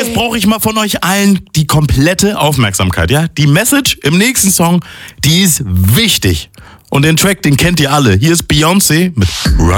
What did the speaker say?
Jetzt brauche ich mal von euch allen die komplette Aufmerksamkeit, ja? Die Message im nächsten Song, die ist wichtig. Und den Track, den kennt ihr alle. Hier ist Beyoncé mit Run.